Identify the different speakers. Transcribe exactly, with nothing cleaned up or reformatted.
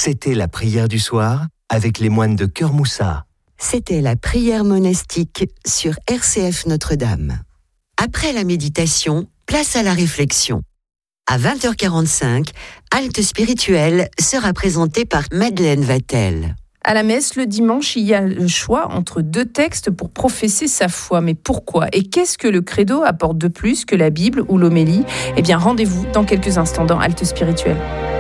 Speaker 1: C'était la prière du soir avec les moines de Cœur Moussat.
Speaker 2: C'était la prière monastique sur R C F Notre-Dame. Après la méditation, place à la réflexion. À vingt heures quarante-cinq, Halte spirituelle sera présentée par Madeleine Vatel.
Speaker 3: À la messe, le dimanche, il y a le choix entre deux textes pour professer sa foi. Mais pourquoi ? Et qu'est-ce que le credo apporte de plus que la Bible ou l'homélie ? Eh bien, rendez-vous dans quelques instants dans Halte spirituelle.